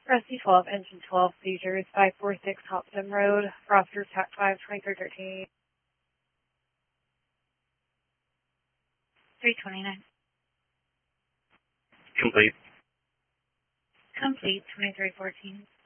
Rusty 12, Engine 12, seizures, 546 Hopton Road, Rosters TAC 5, 2313. 329. Complete. Complete, 2314.